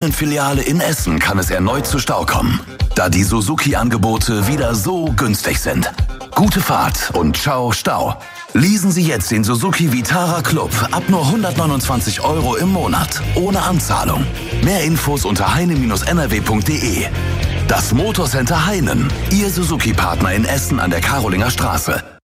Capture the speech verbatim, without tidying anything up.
Filiale in Essen kann es erneut zu Stau kommen, da die Suzuki-Angebote wieder so günstig sind. Gute Fahrt und ciao Stau. Leasen Sie jetzt den Suzuki Vitara Club ab nur hundertneunundzwanzig Euro im Monat, ohne Anzahlung. Mehr Infos unter heine Bindestrich n r w punkt d e. Das Motorcenter Heinen, Ihr Suzuki-Partner in Essen an der Karolinger Straße.